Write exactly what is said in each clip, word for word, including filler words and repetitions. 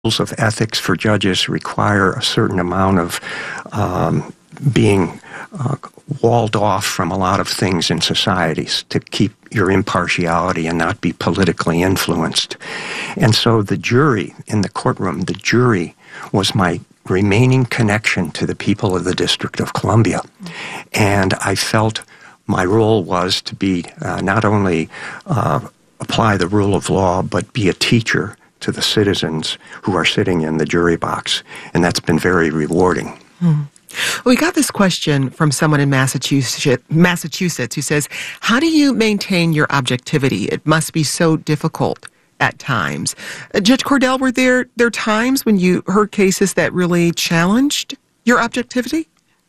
rules of ethics for judges require a certain amount of um, being uh, walled off from a lot of things in societies to keep your impartiality and not be politically influenced. And so the jury in the courtroom, the jury was my remaining connection to the people of the District of Columbia. And I felt my role was to be uh, not only uh, apply the rule of law, but be a teacher to the citizens who are sitting in the jury box. And that's been very rewarding. Hmm. We got this question from someone in Massachusetts, Massachusetts who says, how do you maintain your objectivity? It must be so difficult at times. Uh, Judge Cordell, were there, there times when you heard cases that really challenged your objectivity?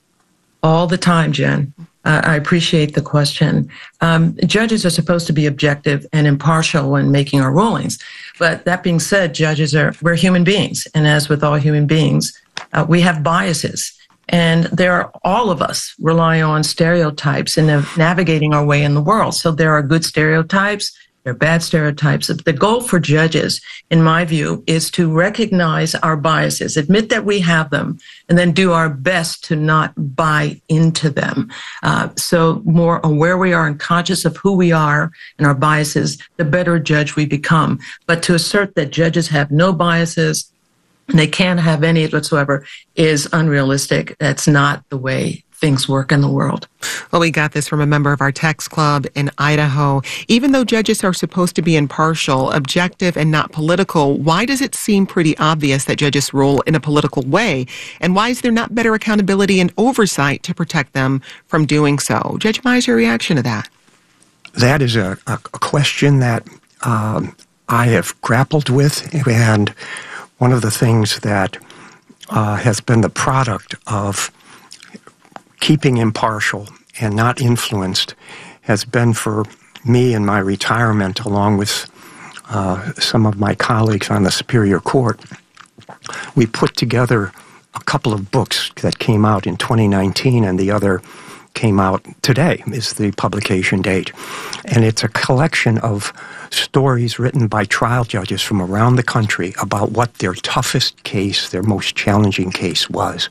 All the time, Jen. Uh, I appreciate the question. Um, judges are supposed to be objective and impartial when making our rulings. But that being said, judges are, we're human beings. And as with all human beings, uh, we have biases. And there are, all of us rely on stereotypes in nav- navigating our way in the world. So there are good stereotypes, there are bad stereotypes. The goal for judges, in my view, is to recognize our biases, admit that we have them, and then do our best to not buy into them. Uh, so more aware we are and conscious of who we are and our biases, the better judge we become. But to assert that judges have no biases, and they can't have any whatsoever, is unrealistic. That's not the way things work in the world. Well, we got this from a member of our text club in Idaho. Even though judges are supposed to be impartial, objective, and not political, why does it seem pretty obvious that judges rule in a political way? And why is there not better accountability and oversight to protect them from doing so? Judge Mize, your reaction to that? That is a, a question that um, I have grappled with, and one of the things that uh, has been the product of keeping impartial and not influenced has been for me in my retirement, along with uh, some of my colleagues on the Superior Court. We put together a couple of books that came out in twenty nineteen, and the other came out today, is the publication date. And it's a collection of stories written by trial judges from around the country about what their toughest case, their most challenging case was.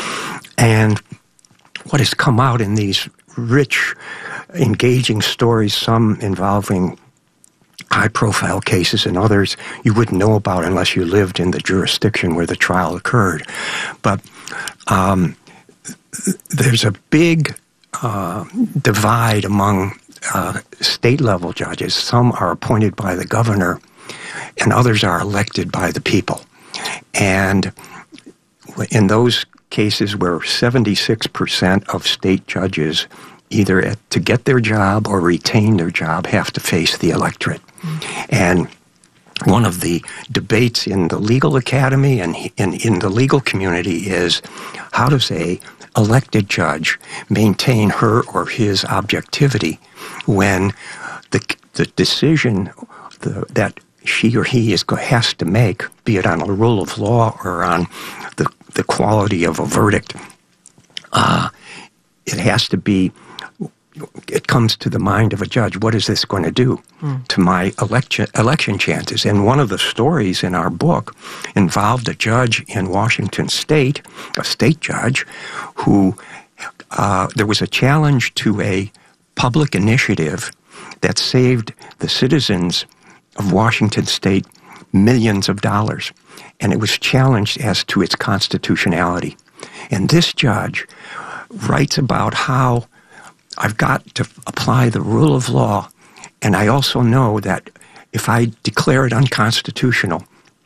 And what has come out in these rich, engaging stories, some involving high-profile cases and others you wouldn't know about unless you lived in the jurisdiction where the trial occurred. But um, there's a big uh, divide among uh, state-level judges. Some are appointed by the governor, and others are elected by the people. And in those cases where seventy-six percent of state judges, either at, to get their job or retain their job, have to face the electorate. Mm-hmm. And one of the debates in the legal academy and in, in the legal community is, how does a elected judge maintain her or his objectivity when the the decision the, that she or he is has to make, be it on a rule of law or on the the quality of a verdict, uh, it has to be, it comes to the mind of a judge, what is this going to do mm. to my election election chances? And one of the stories in our book involved a judge in Washington State, a state judge, who, uh, there was a challenge to a public initiative that saved the citizens of Washington State millions of dollars. And it was challenged as to its constitutionality. And this judge writes about how I've got to apply the rule of law, and I also know that if I declare it unconstitutional,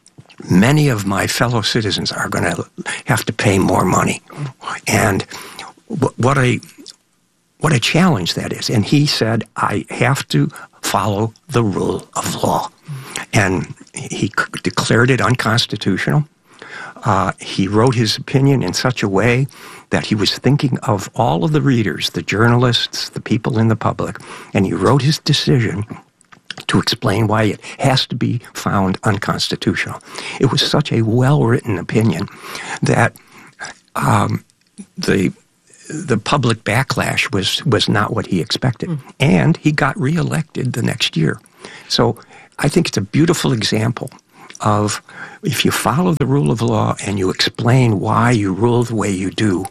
many of my fellow citizens are going to have to pay more money. And what a what a challenge that is. And he said, I have to follow the rule of law. And he declared it unconstitutional. Uh, he wrote his opinion in such a way that he was thinking of all of the readers, the journalists, the people in the public, and he wrote his decision to explain why it has to be found unconstitutional. It was such a well-written opinion that um, the the public backlash was, was not what he expected. Mm. And he got reelected the next year. So I think it's a beautiful example of if you follow the rule of law and you explain why you rule the way you do,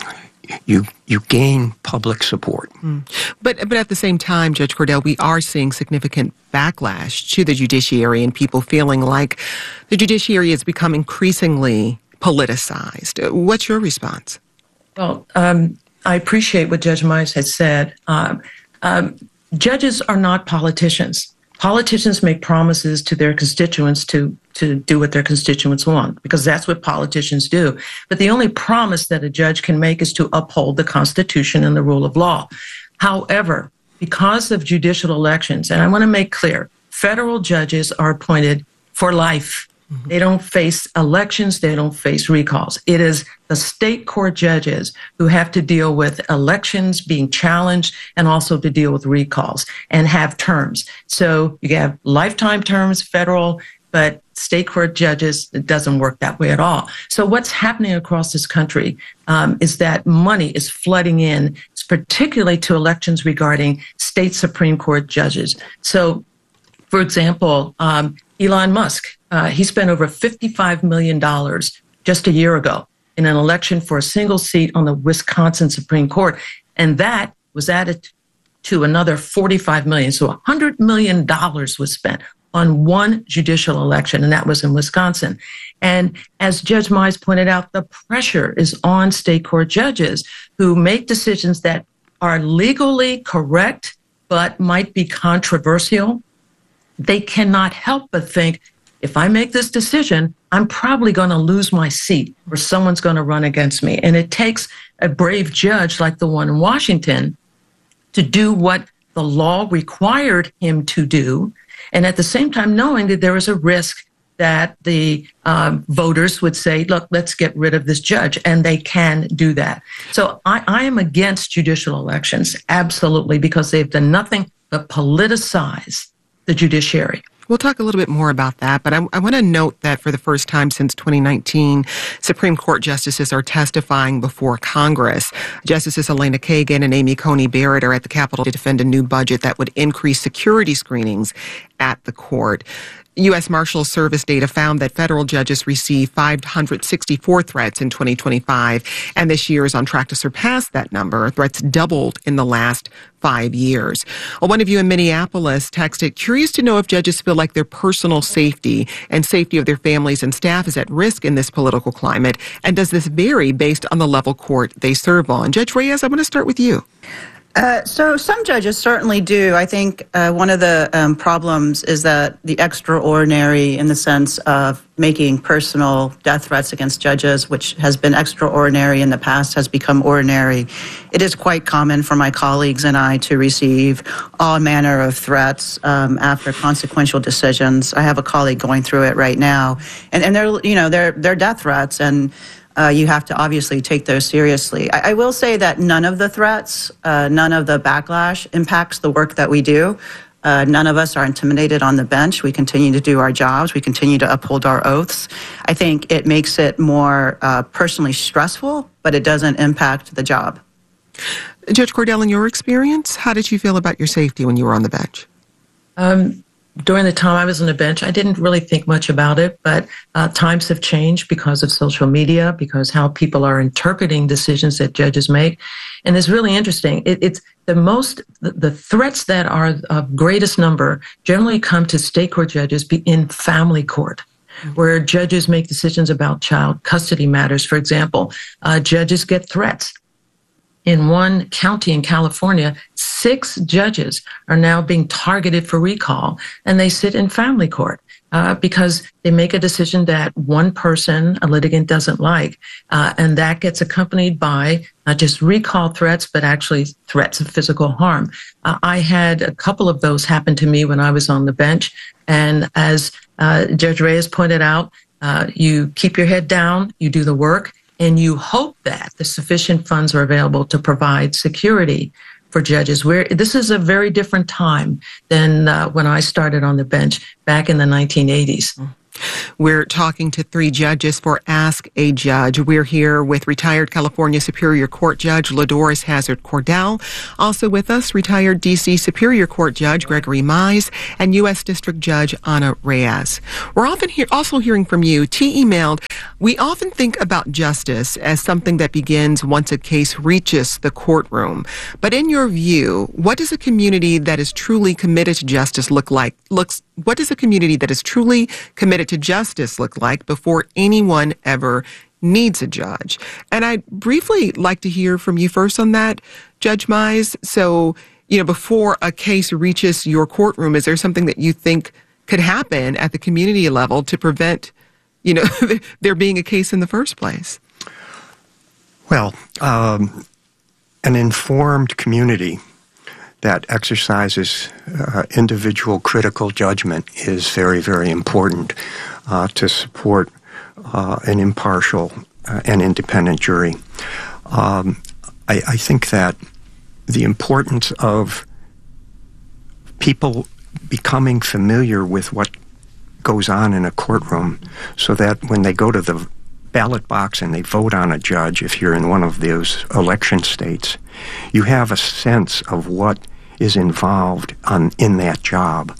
you you gain public support. Mm. But but at the same time, Judge Cordell, we are seeing significant backlash to the judiciary and people feeling like the judiciary has become increasingly politicized. What's your response? Well, um, I appreciate what Judge Mize has said. Um, um, judges are not politicians. Politicians make promises to their constituents to, to do what their constituents want, because that's what politicians do. But the only promise that a judge can make is to uphold the Constitution and the rule of law. However, because of judicial elections, and I want to make clear, federal judges are appointed for life. Mm-hmm. They don't face elections. They don't face recalls. It is the state court judges who have to deal with elections being challenged and also to deal with recalls and have terms. So you have lifetime terms, federal, but state court judges, it doesn't work that way at all. So what's happening across this country um, is that money is flooding in, particularly to elections regarding state Supreme Court judges. So, for example, um, Elon Musk, Uh, he spent over fifty-five million dollars just a year ago in an election for a single seat on the Wisconsin Supreme Court. And that was added to another forty-five million dollars. So one hundred million dollars was spent on one judicial election, and that was in Wisconsin. And as Judge Mize pointed out, the pressure is on state court judges who make decisions that are legally correct but might be controversial. They cannot help but think, if I make this decision, I'm probably going to lose my seat or someone's going to run against me. And it takes a brave judge like the one in Washington to do what the law required him to do. And at the same time, knowing that there is a risk that the um, voters would say, look, let's get rid of this judge. And they can do that. So I, I am against judicial elections, absolutely, because they've done nothing but politicize the judiciary. We'll talk a little bit more about that, but I, I want to note that for the first time since twenty nineteen, Supreme Court justices are testifying before Congress. Justices Elena Kagan and Amy Coney Barrett are at the Capitol to defend a new budget that would increase security screenings at the court. U S Marshals Service data found that federal judges received five hundred sixty-four threats in twenty twenty-five, and this year is on track to surpass that number. Threats doubled in the last five years. Well, one of you in Minneapolis texted, curious to know if judges feel like their personal safety and safety of their families and staff is at risk in this political climate, and does this vary based on the level court they serve on? Judge Reyes, I want to start with you. Uh, so some judges certainly do. I think uh, one of the um, problems is that the extraordinary in the sense of making personal death threats against judges, which has been extraordinary in the past, has become ordinary. It is quite common for my colleagues and I to receive all manner of threats um, after consequential decisions. I have a colleague going through it right now, and, and they're, you know, they're, they're death threats, and Uh, you have to obviously take those seriously. I, I will say that none of the threats, uh, none of the backlash impacts the work that we do. Uh, none of us are intimidated on the bench. We continue to do our jobs. We continue to uphold our oaths. I think it makes it more uh, personally stressful, but it doesn't impact the job. Judge Cordell, in your experience, how did you feel about your safety when you were on the bench? Um, During the time I was on the bench, I didn't really think much about it, but uh, times have changed because of social media, because how people are interpreting decisions that judges make. And it's really interesting. It, it's the most, the, the threats that are of greatest number generally come to state court judges in family court, where judges make decisions about child custody matters. For example, uh, judges get threats. In one county in California, six judges are now being targeted for recall, and they sit in family court uh, because they make a decision that one person, a litigant, doesn't like, uh, and that gets accompanied by not just recall threats, but actually threats of physical harm. Uh, I had a couple of those happen to me when I was on the bench, and as uh, Judge Reyes pointed out, uh, you keep your head down, you do the work, and you hope that the sufficient funds are available to provide security for judges. Where this is a very different time than uh, when I started on the bench back in the nineteen eighties. We're talking to three judges for Ask a Judge. We're here with retired California Superior Court Judge LaDoris Hazard Cordell. Also with us, retired D C Superior Court Judge Gregory Mize and U S District Judge Ana Reyes. We're often hear, also hearing from you. T emailed, we often think about justice as something that begins once a case reaches the courtroom. But in your view, what does a community that is truly committed to justice look like? Looks What does a community that is truly committed to justice look like before anyone ever needs a judge? And I'd briefly like to hear from you first on that, Judge Mize. So, you know, before a case reaches your courtroom, is there something that you think could happen at the community level to prevent, you know, there being a case in the first place? Well, um, an informed community that exercises uh, individual critical judgment is very, very important uh, to support uh, an impartial uh, and independent jury. Um, I, I think that the importance of people becoming familiar with what goes on in a courtroom so that when they go to the ballot box and they vote on a judge, if you're in one of those election states, you have a sense of what is involved on, in that job.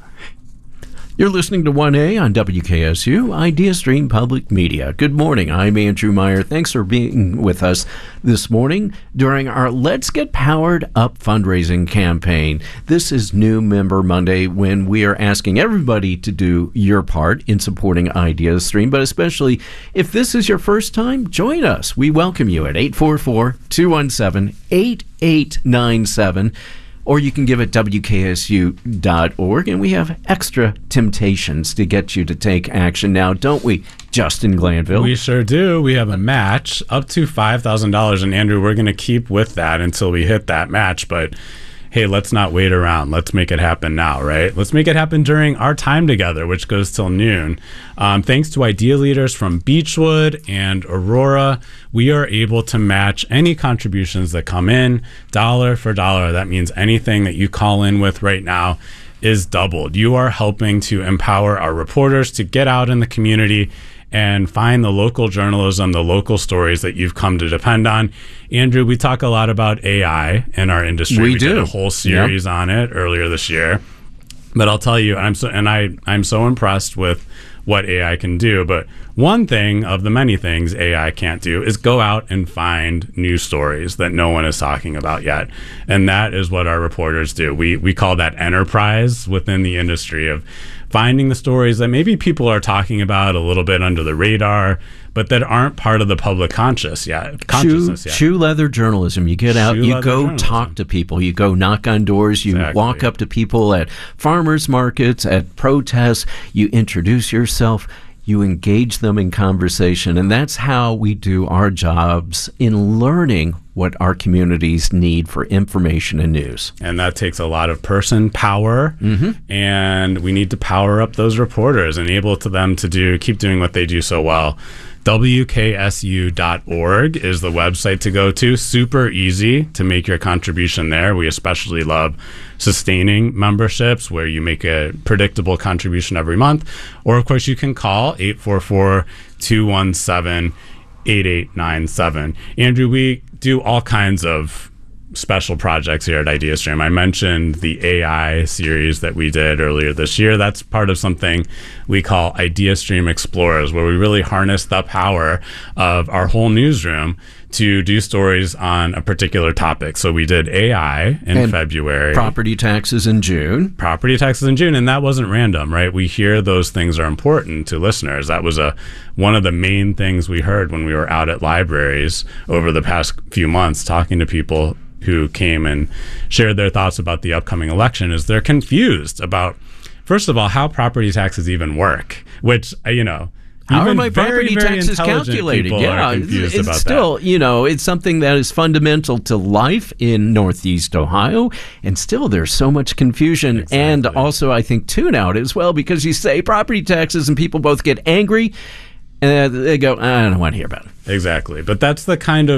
You're listening to one A on W K S U, IdeaStream Public Media. Good morning. I'm Andrew Meyer. Thanks for being with us this morning during our Let's Get Powered Up fundraising campaign. This is New Member Monday, when we are asking everybody to do your part in supporting IdeaStream, but especially if this is your first time, join us. We welcome you at eight four four, two one seven, eight eight nine seven. Or you can give at W K S U dot org, and we have extra temptations to get you to take action now, don't we, Justin Glanville? We sure do. We have a match up to five thousand dollars, and Andrew, we're going to keep with that until we hit that match, but hey, let's not wait around. Let's make it happen now, right? Let's make it happen during our time together, which goes till noon. Um, thanks to Idea Leaders from Beechwood and Aurora, we are able to match any contributions that come in dollar for dollar. That means anything that you call in with right now is doubled. You are helping to empower our reporters to get out in the community and find the local journalism, the local stories that you've come to depend on. Andrew, we talk a lot about A I in our industry. We, we do. did a whole series yep. on it earlier this year. But I'll tell you, I'm so and I I'm so impressed with what A I can do. But one thing of the many things A I can't do is go out and find news stories that no one is talking about yet. And that is what our reporters do. We we call that enterprise within the industry of finding the stories that maybe people are talking about a little bit under the radar, but that aren't part of the public conscious yet, consciousness shoe, yet. Shoe leather journalism. You get Shoe out, you go journalism. Talk to people, you go knock on doors, you Exactly. walk up to people at farmers markets, at protests, you introduce yourself, you engage them in conversation, and that's how we do our jobs in learning what our communities need for information and news. And that takes a lot of person power, mm-hmm. and we need to power up those reporters, enable to them to do keep doing what they do so well. W K S U dot org is the website to go to. Super easy to make your contribution there. We especially love sustaining memberships where you make a predictable contribution every month. Or, of course, you can call eight four four, two one seven, eight eight nine seven. Andrew, we do all kinds of special projects here at IdeaStream. I mentioned the A I series that we did earlier this year. That's part of something we call IdeaStream Explorers, where we really harness the power of our whole newsroom to do stories on a particular topic. So we did A I in and February. Property taxes in June. Property taxes in June, and that wasn't random, right? We hear those things are important to listeners. That was a one of the main things we heard when we were out at libraries over the past few months talking to people who came and shared their thoughts about the upcoming election is they're confused about, first of all, how property taxes even work, which, you know, how even are my very, property very taxes calculated? Yeah, it's, it's still, that. you know, it's something that is fundamental to life in Northeast Ohio, and still there's so much confusion. Exactly. And also, I think, tune out as well, because you say property taxes and people both get angry, and they go, I don't want to hear about it. Exactly. But that's the kind of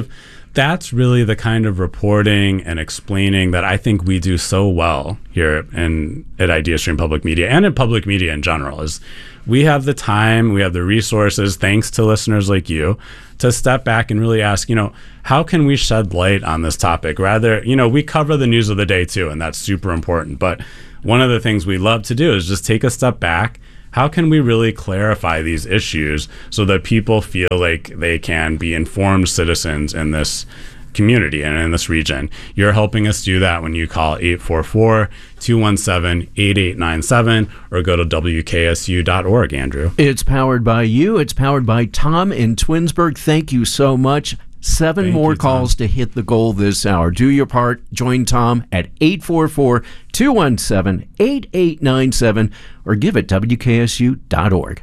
that's really the kind of reporting and explaining that I think we do so well here in at IdeaStream Public Media and in public media in general. Is we have the time, we have the resources, thanks to listeners like you, to step back and really ask, you know, how can we shed light on this topic? Rather, you know, we cover the news of the day too, and that's super important. But one of the things we love to do is just take a step back. How can we really clarify these issues so that people feel like they can be informed citizens in this community and in this region? You're helping us do that when you call eight four four, two one seven, eight eight nine seven or go to W K S U dot org, Andrew. It's powered by you. It's powered by Tom in Twinsburg. Thank you so much. Seven Thank more you, calls to hit the goal this hour. Do your part. Join Tom at eight four four, two one seven, eight eight nine seven or give at W K S U dot org.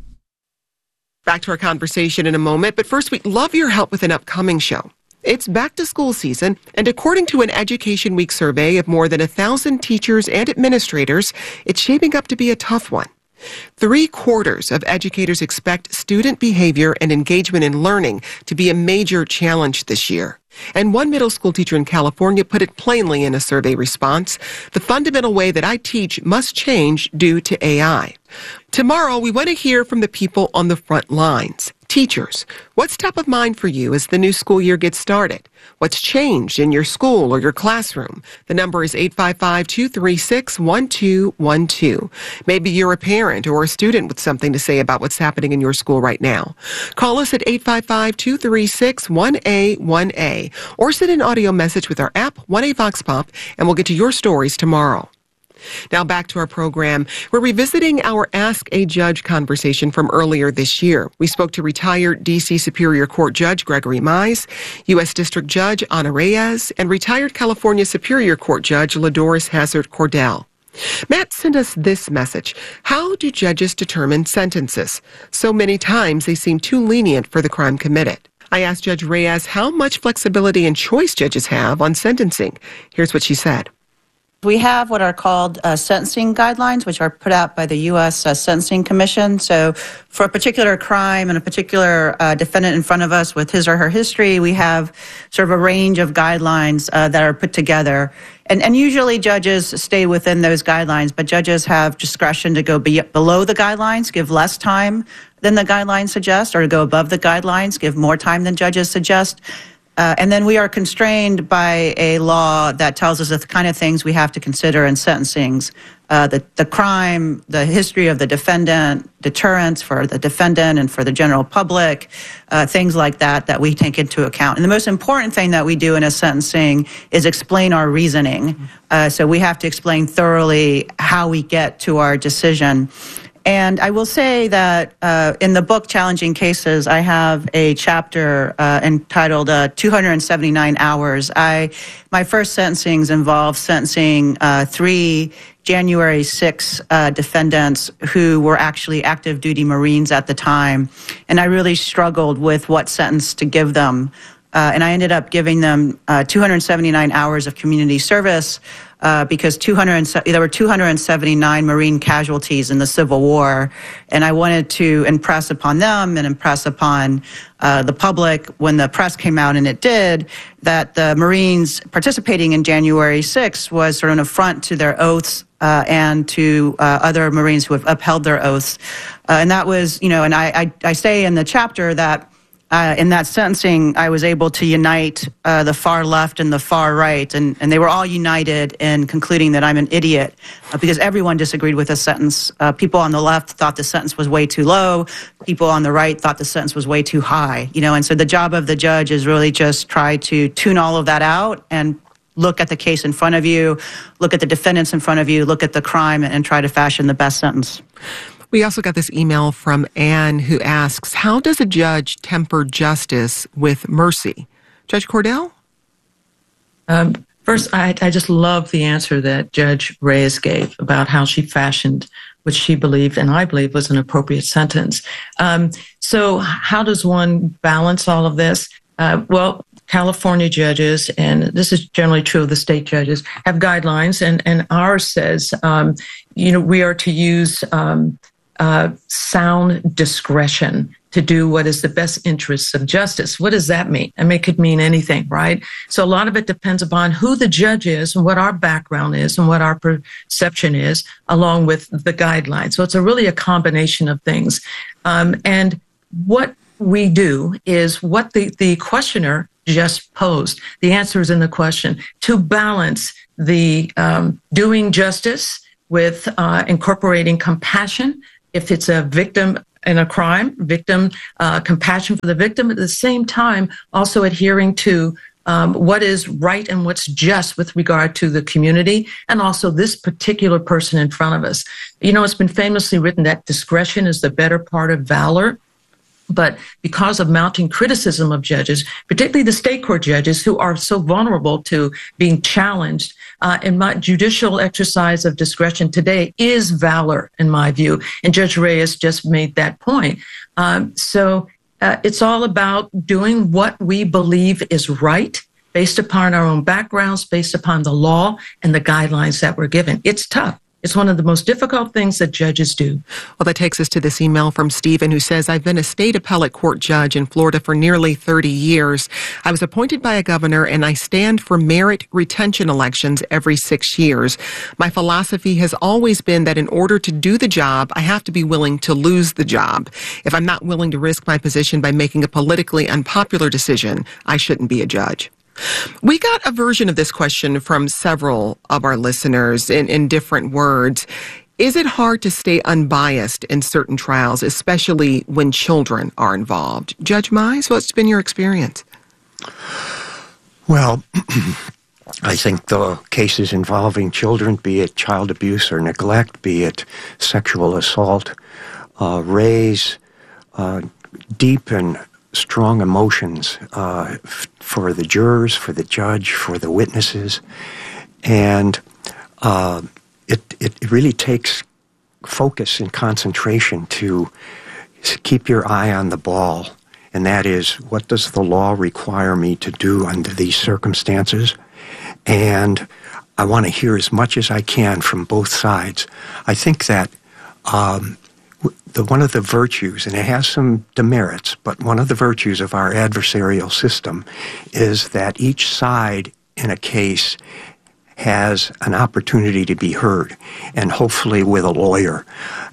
Back to our conversation in a moment, but first we'd love your help with an upcoming show. It's back to school season, and according to an Education Week survey of more than a thousand teachers and administrators, it's shaping up to be a tough one. Three quarters of educators expect student behavior and engagement in learning to be a major challenge this year. And one middle school teacher in California put it plainly in a survey response: the fundamental way that I teach must change due to A I. Tomorrow, we want to hear from the people on the front lines. Teachers, what's top of mind for you as the new school year gets started? What's changed in your school or your classroom? The number is eight five five, two three six, one two one two. Maybe you're a parent or a student with something to say about what's happening in your school right now. Call us at eight five five, two three six, one A one A or send an audio message with our app, one A Vox Pop, and we'll get to your stories tomorrow. Now back to our program. We're revisiting our Ask a Judge conversation from earlier this year. We spoke to retired D C Superior Court Judge Gregory Mize, U S District Judge Ana Reyes, and retired California Superior Court Judge LaDoris Hazard Cordell. Matt sent us this message. How do judges determine sentences? So many times they seem too lenient for the crime committed. I asked Judge Reyes how much flexibility and choice judges have on sentencing. Here's what she said. We have what are called uh, sentencing guidelines, which are put out by the U S Uh, Sentencing Commission. So for a particular crime and a particular uh, defendant in front of us with his or her history, we have sort of a range of guidelines uh, that are put together. And, and usually judges stay within those guidelines, but judges have discretion to go be below the guidelines, give less time than the guidelines suggest, or to go above the guidelines, give more time than judges suggest. Uh, and then we are constrained by a law that tells us the kind of things we have to consider in sentencings. Uh, the, the crime, the history of the defendant, deterrence for the defendant and for the general public, uh, things like that that we take into account. And the most important thing that we do in a sentencing is explain our reasoning. Uh, so we have to explain thoroughly how we get to our decision. And I will say that uh, in the book, Challenging Cases, I have a chapter uh, entitled uh, two hundred seventy-nine hours. I, my first sentencings involved sentencing uh, three January sixth uh, defendants who were actually active duty Marines at the time. And I really struggled with what sentence to give them. Uh, and I ended up giving them uh, two hundred seventy-nine hours of community service uh, because two hundred, there were two hundred seventy-nine Marine casualties in the Civil War. And I wanted to impress upon them and impress upon uh, the public when the press came out, and it did, that the Marines participating in January sixth was sort of an affront to their oaths uh, and to uh, other Marines who have upheld their oaths. Uh, and that was, you know, and I, I, I say in the chapter that Uh, in that sentencing, I was able to unite uh, the far left and the far right, and, and they were all united in concluding that I'm an idiot uh, because everyone disagreed with the sentence. Uh, people on the left thought the sentence was way too low. People on the right thought the sentence was way too high. You know, and so the job of the judge is really just try to tune all of that out and look at the case in front of you, look at the defendants in front of you, look at the crime, and try to fashion the best sentence. We also got this email from Anne who asks, how does a judge temper justice with mercy? Judge Cordell? Um, first, I, I just love the answer that Judge Reyes gave about how she fashioned what she believed, and I believe was an appropriate sentence. Um, so how does one balance all of this? Uh, well, California judges, and this is generally true of the state judges, have guidelines, and, and ours says, um, you know, we are to use um, Uh, sound discretion to do what is the best interests of justice. What does that mean? I mean, it could mean anything, right? So a lot of it depends upon who the judge is and what our background is and what our perception is, along with the guidelines. So it's a really a combination of things. Um, and what we do is what the, the questioner just posed. The answer is in the question, to balance the um, doing justice with uh, incorporating compassion. If it's a victim in a crime, victim, uh, compassion for the victim, at the same time, also adhering to um, what is right and what's just with regard to the community and also this particular person in front of us. You know, it's been famously written that discretion is the better part of valor. But because of mounting criticism of judges, particularly the state court judges who are so vulnerable to being challenged, uh, and my judicial exercise of discretion today is valor, in my view. And Judge Reyes just made that point. Um, so uh, it's all about doing what we believe is right based upon our own backgrounds, based upon the law and the guidelines that we're given. It's tough. It's one of the most difficult things that judges do. Well, that takes us to this email from Stephen, who says, I've been a state appellate court judge in Florida for nearly thirty years. I was appointed by a governor, and I stand for merit retention elections every six years. My philosophy has always been that in order to do the job, I have to be willing to lose the job. If I'm not willing to risk my position by making a politically unpopular decision, I shouldn't be a judge. We got a version of this question from several of our listeners in, in different words. Is it hard to stay unbiased in certain trials, especially when children are involved? Judge Mize, what's been your experience? Well, I think the cases involving children, be it child abuse or neglect, be it sexual assault, uh, raise uh, deep and strong emotions uh, f- for the jurors, for the judge, for the witnesses. And uh, it, it really takes focus and concentration to keep your eye on the ball. And that is, what does the law require me to do under these circumstances? And I want to hear as much as I can from both sides. I think that um, The, one of the virtues, and it has some demerits, but one of the virtues of our adversarial system is that each side in a case has an opportunity to be heard, and hopefully with a lawyer,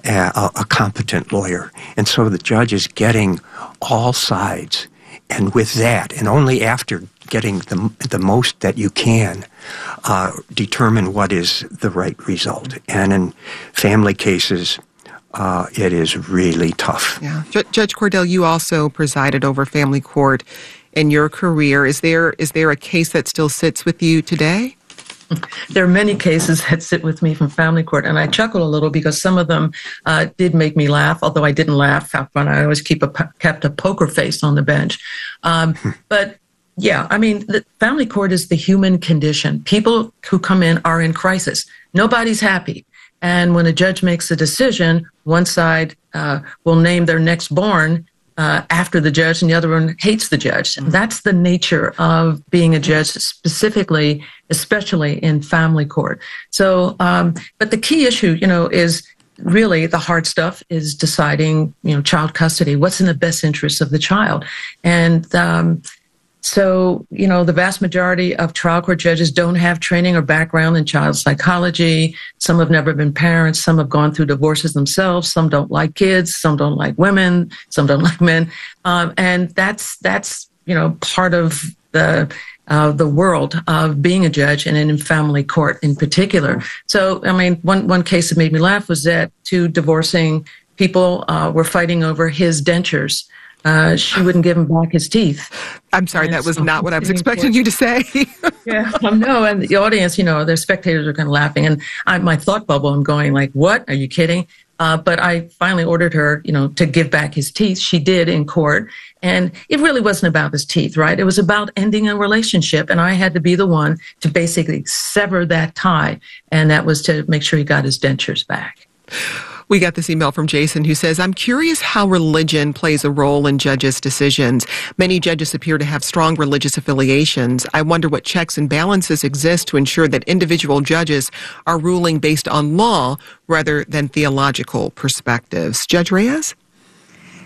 a, a competent lawyer. And so the judge is getting all sides, and with that, and only after getting the, the most that you can, uh, determine what is the right result. And in family cases, Uh, it is really tough. Yeah. J- Judge Cordell, you also presided over family court in your career. Is there is there a case that still sits with you today? There are many cases that sit with me from family court, and I chuckle a little because some of them uh, did make me laugh, although I didn't laugh out front. I always keep a, kept a poker face on the bench. Um, but yeah, I mean, the family court is the human condition. People who come in are in crisis. Nobody's happy. And when a judge makes a decision, one side uh, will name their next born uh, after the judge, and the other one hates the judge. And that's the nature of being a judge, specifically, especially in family court. So, um, but the key issue, you know, is really the hard stuff is deciding, you know, child custody. What's in the best interest of the child? And um, So, you know, the vast majority of trial court judges don't have training or background in child psychology. Some have never been parents. Some have gone through divorces themselves. Some don't like kids. Some don't like women. Some don't like men. Um, and that's, that's, you know, part of the, uh, the world of being a judge and in family court in particular. So, I mean, one, one case that made me laugh was that two divorcing people uh, were fighting over his dentures. Uh, she wouldn't give him back his teeth. I'm sorry, and that was so not what I was expecting you to say. Yeah, um, no, and the audience, you know, the spectators are kind of laughing. And I, my thought bubble, I'm going like, what? Are you kidding? Uh, but I finally ordered her, you know, to give back his teeth. She did in court. And it really wasn't about his teeth, right? It was about ending a relationship. And I had to be the one to basically sever that tie. And that was to make sure he got his dentures back. We got this email from Jason who says, I'm curious how religion plays a role in judges' decisions. Many judges appear to have strong religious affiliations. I wonder what checks and balances exist to ensure that individual judges are ruling based on law rather than theological perspectives. Judge Reyes?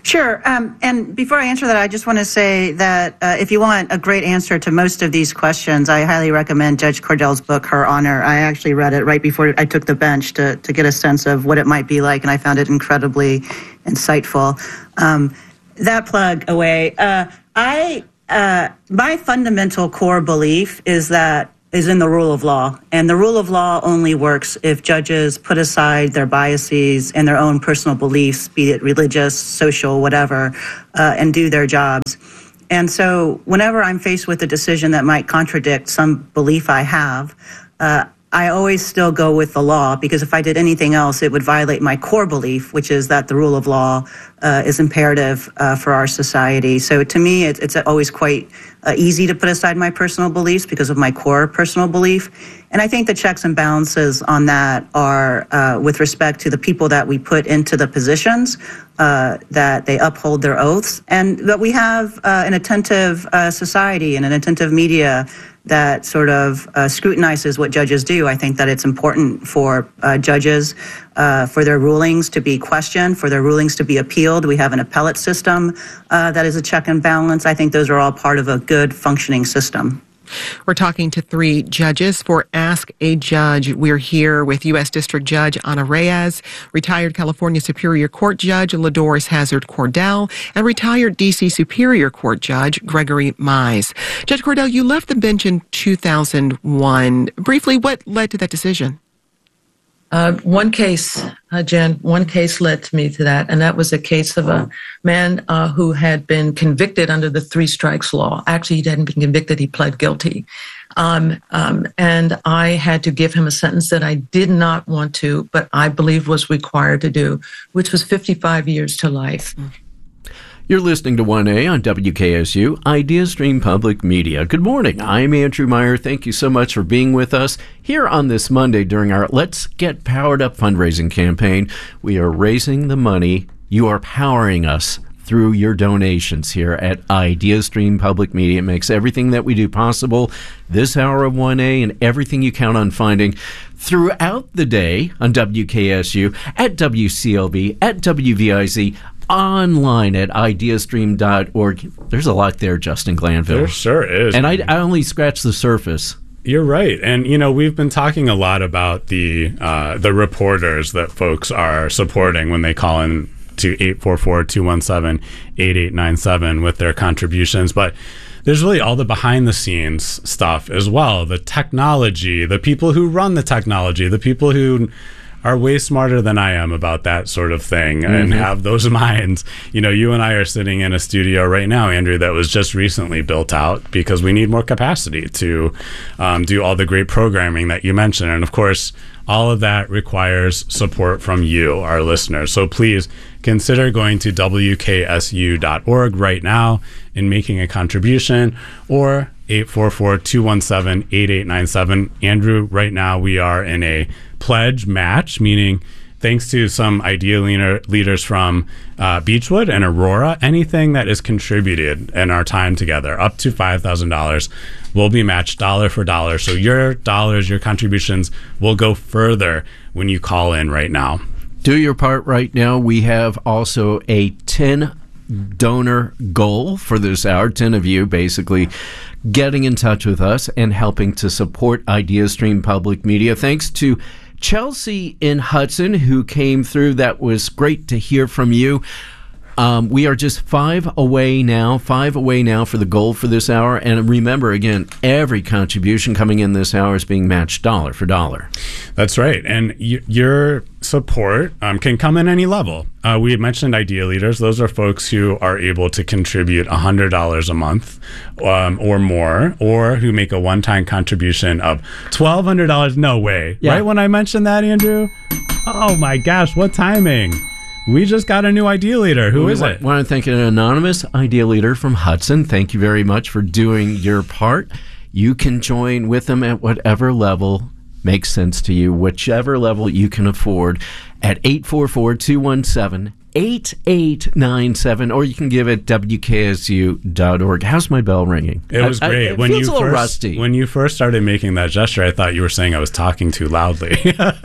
Sure. Um, and before I answer that, I just want to say that uh, if you want a great answer to most of these questions, I highly recommend Judge Cordell's book, Her Honor. I actually read it right before I took the bench to, to get a sense of what it might be like, and I found it incredibly insightful. Um, that plug away. Uh, I uh, my fundamental core belief is that is in the rule of law. And the rule of law only works if judges put aside their biases and their own personal beliefs, be it religious, social, whatever, uh, and do their jobs. And so whenever I'm faced with a decision that might contradict some belief I have, uh, I always still go with the law, because if I did anything else, it would violate my core belief, which is that the rule of law uh, is imperative uh, for our society. So to me, it, it's always quite uh, easy to put aside my personal beliefs because of my core personal belief. And I think the checks and balances on that are uh, with respect to the people that we put into the positions, uh, that they uphold their oaths, and that we have uh, an attentive uh, society and an attentive media that sort of uh, scrutinizes what judges do. I think that it's important for uh, judges, uh, for their rulings to be questioned, for their rulings to be appealed. We have an appellate system uh, that is a check and balance. I think those are all part of a good functioning system. We're talking to three judges for Ask a Judge. We're here with U S District Judge Ana Reyes, retired California Superior Court Judge LaDoris Hazard Cordell, and retired D C Superior Court Judge Gregory Mize. Judge Cordell, you left the bench in two thousand one. Briefly, what led to that decision? Uh, one case, uh, Jen, one case led to me to that, and that was a case of a man uh, who had been convicted under the three strikes law. Actually, he hadn't been convicted, he pled guilty. Um, um, and I had to give him a sentence that I did not want to, but I believed was required to do, which was fifty-five years to life. You're listening to one A on W K S U, Idea Stream Public Media. Good morning. I'm Andrew Meyer. Thank you so much for being with us here on this Monday during our Let's Get Powered Up fundraising campaign. We are raising the money. You are powering us through your donations here at Idea Stream Public Media. It makes everything that we do possible. This hour of one A and everything you count on finding throughout the day on W K S U, at W C L B, at W V I Z, online at ideastream dot org. There's a lot there, Justin Glanville. There sure is. And I, I only scratched the surface. You're right. And, you know, we've been talking a lot about the uh, the reporters that folks are supporting when they call in to eight four four, two one seven, eight eight nine seven with their contributions. But there's really all the behind the scenes stuff as well. The technology, the people who run the technology, the people who are way smarter than I am about that sort of thing, mm-hmm. and have those minds. You know, you and I are sitting in a studio right now, Andrew, that was just recently built out because we need more capacity to um, do all the great programming that you mentioned. And of course, all of that requires support from you, our listeners. So please consider going to W K S U dot org right now and making a contribution, or eight four four, two one seven, eight eight nine seven. Andrew, right now we are in a pledge match, meaning thanks to some idea leader, leaders from uh, Beechwood and Aurora, anything that is contributed in our time together, up to five thousand dollars, will be matched dollar for dollar. So your dollars, your contributions will go further when you call in right now. Do your part right now. We have also a ten donor goal for this hour, ten of you basically getting in touch with us and helping to support IdeaStream Public Media. Thanks to Chelsea in Hudson, who came through. That was great to hear from you. Um, we are just five away now, five away now for the goal for this hour. And remember, again, every contribution coming in this hour is being matched dollar for dollar. That's right. And y- your support um, can come in any level. Uh, we had mentioned Idea Leaders. Those are folks who are able to contribute one hundred dollars a month um, or more, or who make a one-time contribution of twelve hundred dollars. No way. Yeah. Right when I mentioned that, Andrew? Oh my gosh, what timing. We just got a new Idea Leader. Who we is it? I want to thank an anonymous Idea Leader from Hudson. Thank you very much for doing your part. You can join with them at whatever level makes sense to you, whichever level you can afford, at eight four four, two one seven, eight eight nine seven, or you can give it W K S U dot org. How's my bell ringing? It was I, great. I, it when feels you a little first, rusty. When you first started making that gesture, I thought you were saying I was talking too loudly.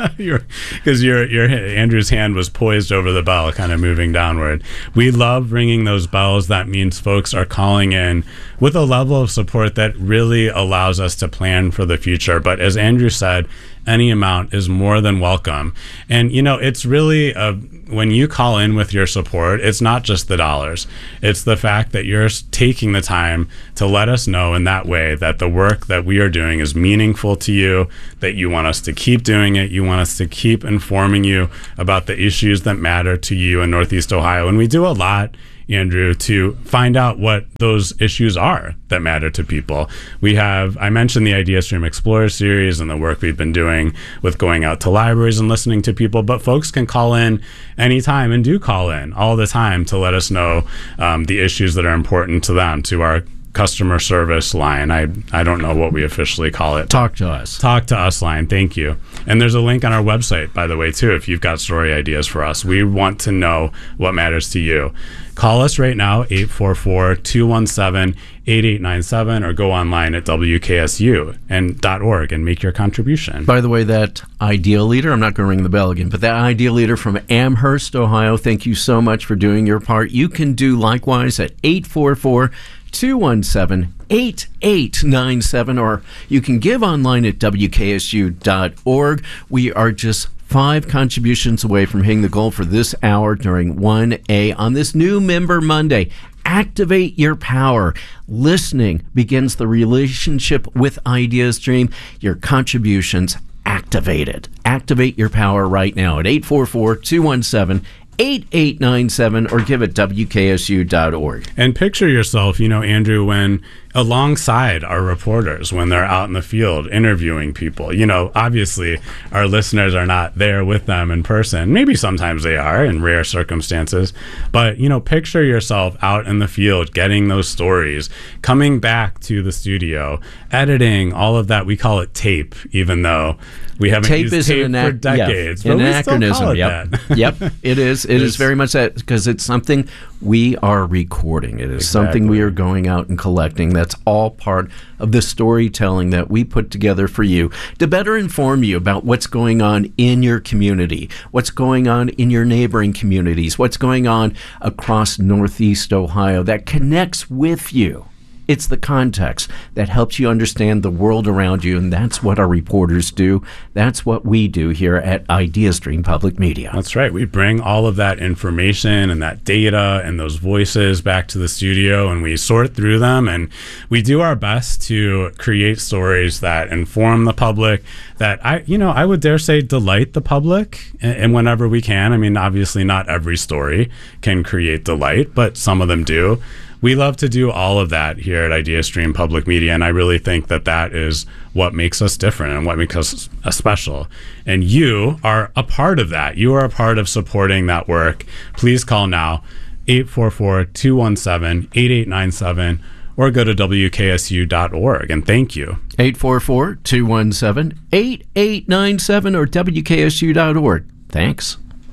Because your, your Andrew's hand was poised over the bell, kind of moving downward. We love ringing those bells. That means folks are calling in with a level of support that really allows us to plan for the future. But as Andrew said, any amount is more than welcome. And, you know, it's really, a, when you call in with your support, it's not just the dollars. It's the fact that you're taking the time to let us know in that way that the work that we are doing is meaningful to you, that you want us to keep doing it, you want us to keep informing you about the issues that matter to you in Northeast Ohio. And we do a lot, Andrew, to find out what those issues are that matter to people. We have, I mentioned the IdeaStream Explorer series and the work we've been doing with going out to libraries and listening to people, but folks can call in anytime and do call in all the time to let us know um, the issues that are important to them, to our customer service line. I, I don't know what we officially call it. Talk to us. Talk to us line. Thank you. And there's a link on our website, by the way, too, if you've got story ideas for us. We want to know what matters to you. Call us right now, eight four four, two one seven, eight eight nine seven, or go online at W K S U and .org and make your contribution. By the way, that Ideal Leader, I'm not going to ring the bell again, but that Ideal Leader from Amherst, Ohio, thank you so much for doing your part. You can do likewise at eight four four, two one seven, eight eight nine seven, or you can give online at W K S U dot org. We are just five contributions away from hitting the goal for this hour during one A on this new Member Monday. Activate your power. Listening begins the relationship with IdeaStream. Your contributions activated. Activate your power right now at eight four four, two one seven, eight eight nine seven or give it W K S U dot org. And picture yourself, you know, Andrew, when alongside our reporters, when they're out in the field interviewing people. You know, obviously our listeners are not there with them in person. Maybe sometimes they are in rare circumstances. But, you know, picture yourself out in the field getting those stories, coming back to the studio, editing, all of that. We call it tape, even though we haven't tape used is tape an for ana- decades. Yeah, but an we still anachronism. call it Yep. that. Yep. It is. It is very much that, because it's something we are recording. It is Exactly. something we are going out and collecting. That's all part of the storytelling that we put together for you to better inform you about what's going on in your community, what's going on in your neighboring communities, what's going on across Northeast Ohio that connects with you. It's the context that helps you understand the world around you, and that's what our reporters do. That's what we do here at IdeaStream Public Media. That's right. We bring all of that information and that data and those voices back to the studio, and we sort through them, and we do our best to create stories that inform the public, that I, you know, I would dare say delight the public, and, and whenever we can. I mean, obviously not every story can create delight, but some of them do. We love to do all of that here at IdeaStream Public Media, and I really think that that is what makes us different and what makes us uh, special. And you are a part of that. You are a part of supporting that work. Please call now, eight four four, two one seven, eight eight nine seven, or go to W K S U dot org, and thank you. eight four four, two one seven, eight eight nine seven or W K S U dot org. Thanks.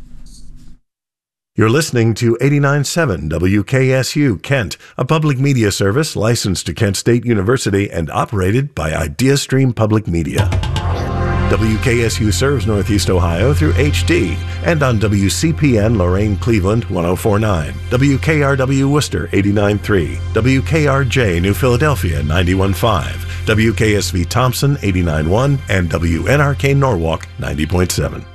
You're listening to eighty-nine point seven W K S U Kent, a public media service licensed to Kent State University and operated by IdeaStream Public Media. W K S U serves Northeast Ohio through H D and on W C P N Lorain Cleveland one oh four point nine, W K R W Worcester eighty-nine point three, W K R J New Philadelphia ninety-one point five, W K S V Thompson eighty-nine point one, and W N R K Norwalk ninety point seven.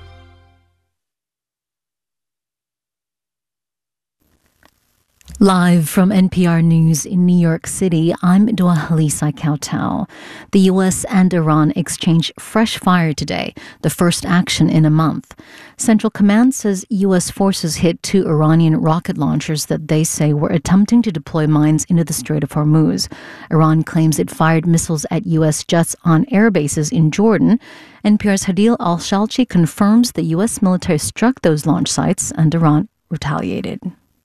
Live from N P R News in New York City, I'm Dua Halisa Kautal. The U S and Iran exchanged fresh fire today, the first action in a month. Central Command says U S forces hit two Iranian rocket launchers that they say were attempting to deploy mines into the Strait of Hormuz. Iran claims it fired missiles at U S jets on air bases in Jordan. N P R's Hadil Al-Shalchi confirms the U S military struck those launch sites and Iran retaliated.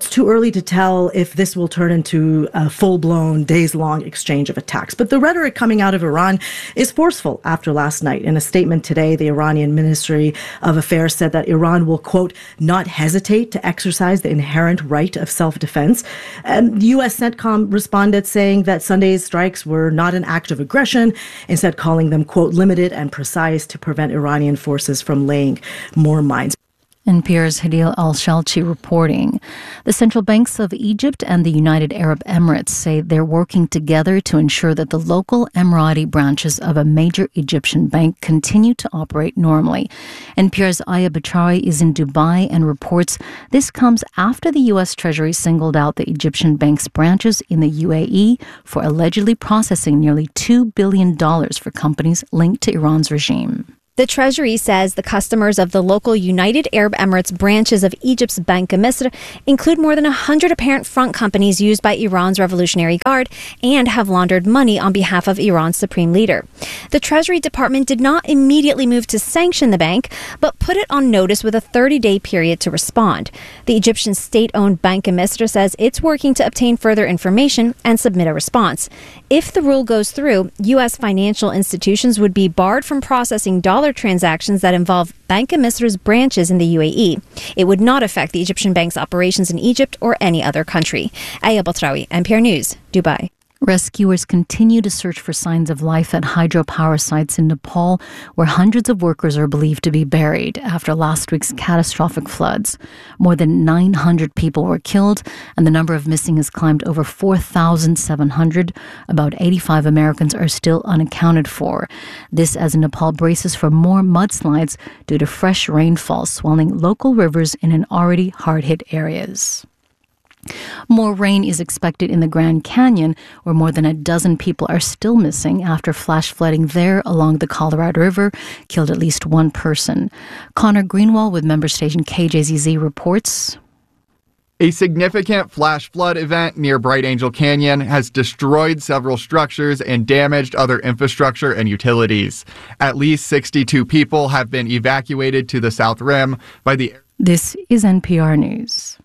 it's too early to tell if this will turn into a full-blown, days-long exchange of attacks. But the rhetoric coming out of Iran is forceful after last night. In a statement today, the Iranian Ministry of Affairs said that Iran will, quote, not hesitate to exercise the inherent right of self-defense. And U S CENTCOM responded saying that Sunday's strikes were not an act of aggression, instead calling them, quote, limited and precise to prevent Iranian forces from laying more mines. N P R's Hadil Al-Shalchi reporting. The central banks of Egypt and the United Arab Emirates say they're working together to ensure that the local Emirati branches of a major Egyptian bank continue to operate normally. N P R's Aya Bachari is in Dubai and reports this comes after the U S Treasury singled out the Egyptian bank's branches in the U A E for allegedly processing nearly two billion dollars for companies linked to Iran's regime. The Treasury says the customers of the local United Arab Emirates branches of Egypt's Bank of Misr include more than one hundred apparent front companies used by Iran's Revolutionary Guard and have laundered money on behalf of Iran's supreme leader. The Treasury Department did not immediately move to sanction the bank, but put it on notice with a thirty-day period to respond. The Egyptian state-owned Bank of Misr says it's working to obtain further information and submit a response. If the rule goes through, U S financial institutions would be barred from processing dollar transactions that involve Bank of Misr's branches in the U A E. It would not affect the Egyptian bank's operations in Egypt or any other country. Aya Batrawi, N P R News, Dubai. Rescuers continue to search for signs of life at hydropower sites in Nepal, where hundreds of workers are believed to be buried after last week's catastrophic floods. More than nine hundred people were killed, and the number of missing has climbed over four thousand seven hundred. About eighty-five Americans are still unaccounted for. This as Nepal braces for more mudslides due to fresh rainfall swelling local rivers in an already hard-hit areas. More rain is expected in the Grand Canyon, where more than a dozen people are still missing after flash flooding there along the Colorado River killed at least one person. Connor Greenwald with member station K J Z Z reports. A significant flash flood event near Bright Angel Canyon has destroyed several structures and damaged other infrastructure and utilities. At least sixty-two people have been evacuated to the South Rim by the... This is N P R News.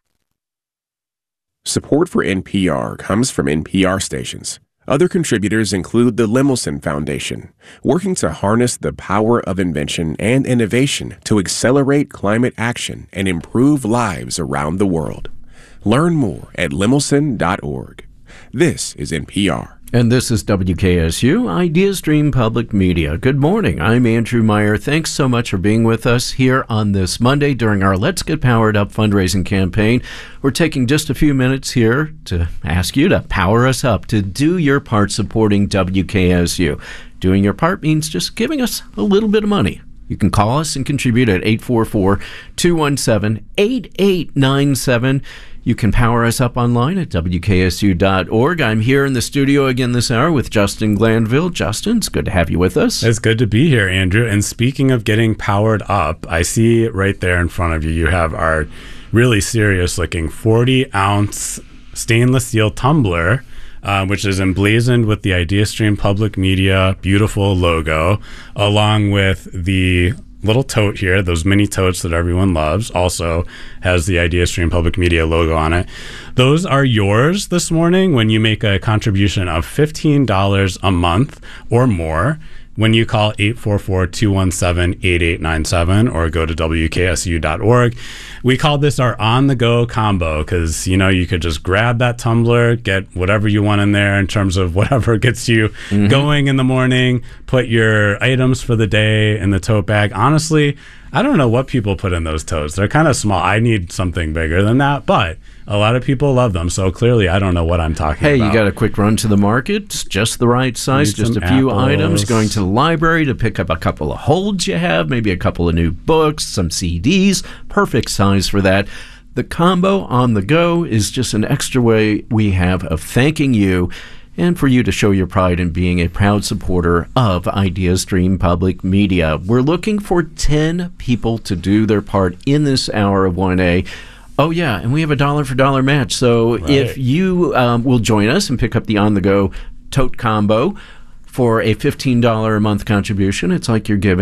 Support for N P R comes from N P R stations. Other contributors include the Lemelson Foundation, working to harness the power of invention and innovation to accelerate climate action and improve lives around the world. Learn more at lemelson dot org. This is N P R. And this is W K S U, Idea Stream Public Media. Good morning. I'm Andrew Meyer. Thanks so much for being with us here on this Monday during our Let's Get Powered Up fundraising campaign. We're taking just a few minutes here to ask you to power us up, to do your part supporting W K S U. Doing your part means just giving us a little bit of money. You can call us and contribute at eight four four, two one seven, eight eight nine seven. You can power us up online at W K S U dot org. I'm here in the studio again this hour with Justin Glanville. Justin, it's good to have you with us. It's good to be here, Andrew. And speaking of getting powered up, I see right there in front of you, you have our really serious-looking forty ounce stainless steel tumbler, Uh, which is emblazoned with the IdeaStream Public Media beautiful logo, along with the little tote here, those mini totes that everyone loves, also has the IdeaStream Public Media logo on it. Those are yours this morning when you make a contribution of fifteen dollars a month or more when you call eight four four, two one seven, eight eight nine seven or go to W K S U dot org. We call this our on-the-go combo because, you know, you could just grab that tumbler, get whatever you want in there in terms of whatever gets you mm-hmm. going in the morning, put your items for the day in the tote bag. Honestly, I don't know what people put in those totes. They're kind of small. I need something bigger than that, but a lot of people love them. So clearly, I don't know what I'm talking hey, about. Hey, you got a quick run to the market. It's just the right size, just a few apples. items. Going to the library to pick up a couple of holds you have, maybe a couple of new books, some C Ds. Perfect size for that. The combo on the go is just an extra way we have of thanking you and for you to show your pride in being a proud supporter of IdeaStream Public Media. We're looking for ten people to do their part in this hour of one A. Oh, yeah, and we have a dollar for dollar match. So right. if you um, will join us and pick up the on-the-go tote combo for a fifteen dollars a month contribution, it's like you're giving us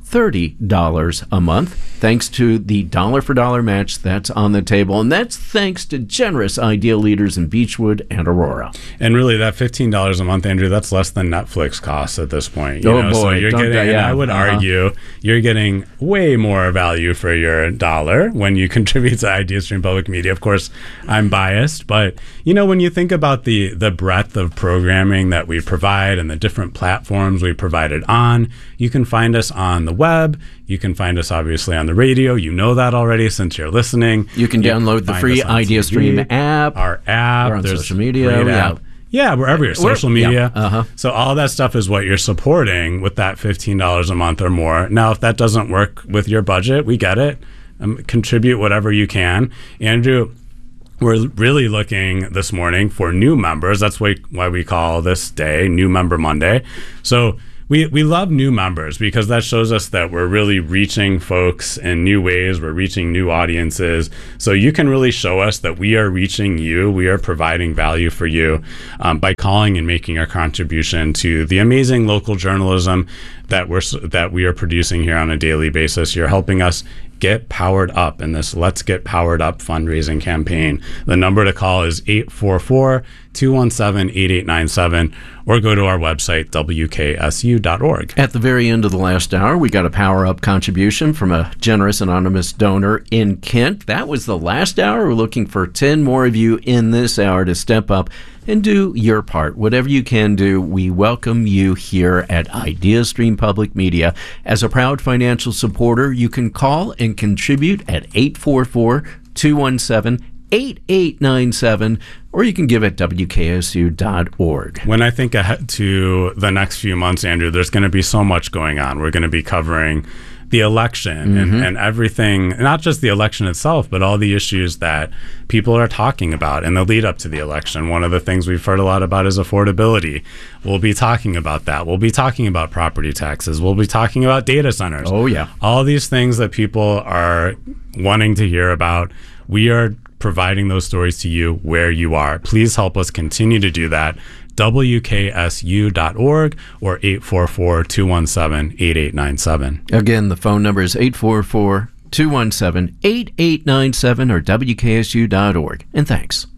thirty dollars a month, thanks to the dollar for dollar match that's on the table. And that's thanks to generous IDEA leaders in Beechwood and Aurora. And really, that fifteen dollars a month, Andrew, that's less than Netflix costs at this point. You oh, know? boy. So you're Don't getting, that, yeah. and I would uh-huh. argue you're getting way more value for your dollar when you contribute to IdeaStream Public Media. Of course, I'm biased, but, you know, when you think about the, the breadth of programming that we provide and the different platforms we provided on, you can find us on the web. You can find us, obviously, on the radio. You know that already since you're listening. You can you download can the free IdeaStream T V, app. Our app. Or on There's social media. Yeah. App. yeah, wherever you're, social media. Yeah. Uh-huh. So all that stuff is what you're supporting with that fifteen dollars a month or more. Now, if that doesn't work with your budget, we get it. Um, contribute whatever you can. Andrew, we're really looking this morning for new members. That's why, why we call this day New Member Monday. So we we love new members because that shows us that we're really reaching folks in new ways. We're reaching new audiences. So you can really show us that we are reaching you. We are providing value for you um, by calling and making our contribution to the amazing local journalism that we're that we are producing here on a daily basis. You're helping us get powered up in this Let's Get Powered Up fundraising campaign. The number to call is eight four four, two one seven, eight eight nine seven or go to our website, W K S U dot org. At the very end of the last hour, we got a Power Up contribution from a generous anonymous donor in Kent. That was the last hour. We're looking for ten more of you in this hour to step up and do your part. Whatever you can do, we welcome you here at IdeaStream Public Media. As a proud financial supporter, you can call and contribute at eight four four, two one seven, eight eight nine seven, or you can give at W K S U dot org. When I think ahead to the next few months, Andrew, there's going to be so much going on. We're going to be covering the election mm-hmm. and, and everything, not just the election itself, but all the issues that people are talking about in the lead up to the election. One of the things we've heard a lot about is affordability. We'll be talking about that. We'll be talking about property taxes. We'll be talking about data centers. Oh, yeah. All these things that people are wanting to hear about. We are providing those stories to you where you are. Please help us continue to do that. W K S U dot org or eight four four, two one seven, eight eight nine seven. Again, the phone number is eight four four, two one seven, eight eight nine seven or W K S U dot org. And thanks.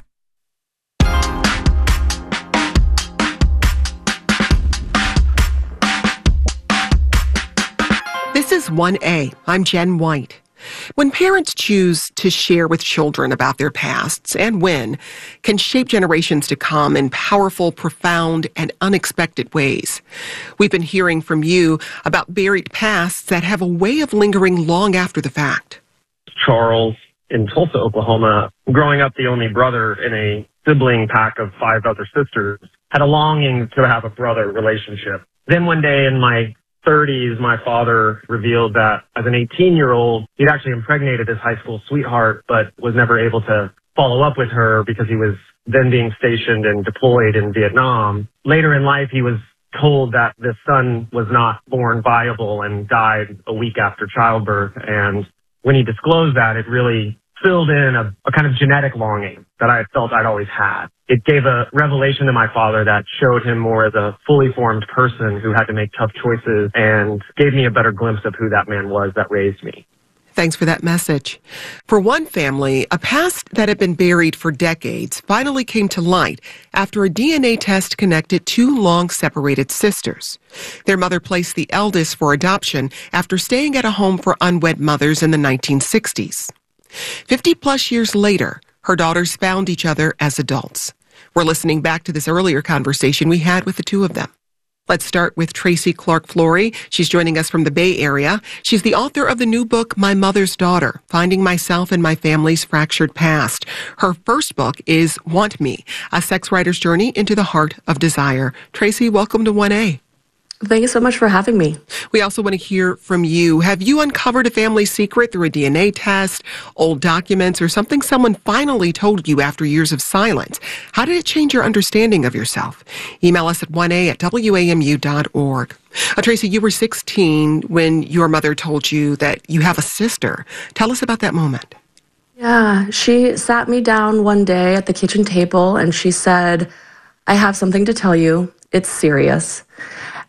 This is one A. I'm Jen White. When parents choose to share with children about their pasts and when can shape generations to come in powerful, profound, and unexpected ways. We've been hearing from you about buried pasts that have a way of lingering long after the fact. Charles in Tulsa, Oklahoma, growing up the only brother in a sibling pack of five other sisters, had a longing to have a brother relationship. Then one day in my thirties, my father revealed that as an eighteen-year-old, he'd actually impregnated his high school sweetheart, but was never able to follow up with her because he was then being stationed and deployed in Vietnam. Later in life, he was told that this son was not born viable and died a week after childbirth. And when he disclosed that, it really filled in a, a kind of genetic longing that I felt I'd always had. It gave a revelation to my father that showed him more as a fully formed person who had to make tough choices and gave me a better glimpse of who that man was that raised me. Thanks for that message. For one family, a past that had been buried for decades finally came to light after a D N A test connected two long-separated sisters. Their mother placed the eldest for adoption after staying at a home for unwed mothers in the nineteen sixties. Fifty-plus years later, her daughters found each other as adults. We're listening back to this earlier conversation we had with the two of them. Let's start with Tracy Clark-Flory. She's joining us from the Bay Area. She's the author of the new book, My Mother's Daughter, Finding Myself and My Family's Fractured Past. Her first book is Want Me, a sex writer's journey into the heart of desire. Tracy, welcome to one A. Thank you so much for having me. We also want to hear from you. Have you uncovered a family secret through a D N A test, old documents, or something someone finally told you after years of silence? How did it change your understanding of yourself? Email us at one A at W A M U dot org. Uh, Tracy, you were sixteen when your mother told you that you have a sister. Tell us about that moment. Yeah, she sat me down one day at the kitchen table and she said, I have something to tell you. It's serious.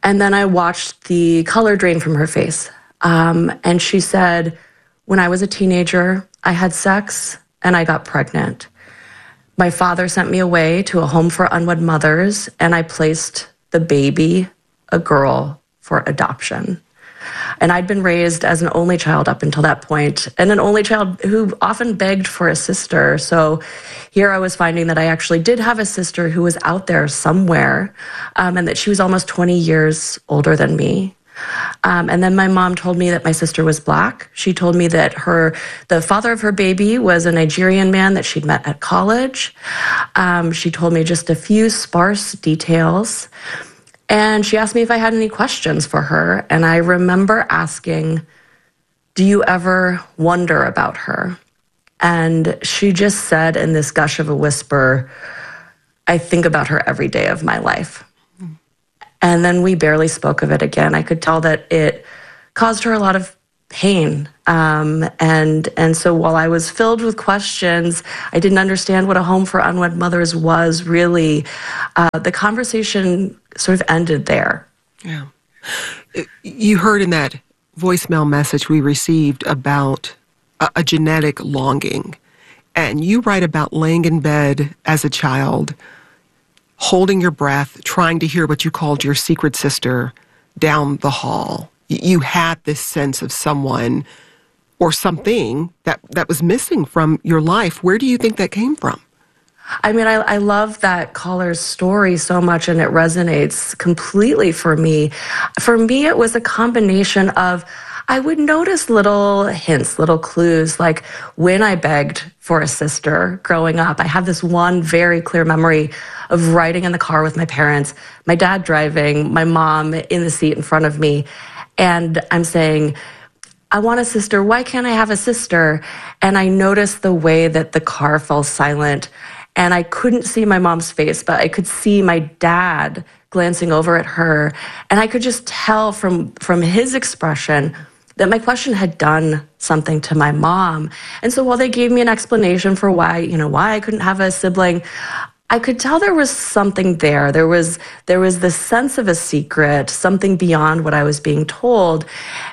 And then I watched the color drain from her face. Um, and she said, when I was a teenager, I had sex and I got pregnant. My father sent me away to a home for unwed mothers, and I placed the baby, a girl, for adoption. And I'd been raised as an only child up until that point, and an only child who often begged for a sister. So here I was finding that I actually did have a sister who was out there somewhere, um, and that she was almost twenty years older than me. Um, and then my mom told me that my sister was Black. She told me that her, the father of her baby was a Nigerian man that she'd met at college. Um, she told me just a few sparse details. And she asked me if I had any questions for her. And I remember asking, do you ever wonder about her? And she just said in this gush of a whisper, I think about her every day of my life. And then we barely spoke of it again. I could tell that it caused her a lot of pain. Um, and, and so while I was filled with questions, I didn't understand what a home for unwed mothers was really. Uh, the conversation sort of ended there. Yeah. You heard in that voicemail message we received about a, a genetic longing. And you write about laying in bed as a child, holding your breath, trying to hear what you called your secret sister down the hall. You had this sense of someone or something that, that was missing from your life. Where do you think that came from? I mean, I, I love that caller's story so much, and it resonates completely for me. For me, it was a combination of, I would notice little hints, little clues, like when I begged for a sister growing up. I have this one very clear memory of riding in the car with my parents, my dad driving, my mom in the seat in front of me. And I'm saying, I want a sister. Why can't I have a sister? And I noticed the way that the car fell silent. And I couldn't see my mom's face, but I could see my dad glancing over at her. And I could just tell from, from his expression that my question had done something to my mom. And so while they gave me an explanation for why, you know, why I couldn't have a sibling, I could tell there was something there. There was there was the sense of a secret, something beyond what I was being told.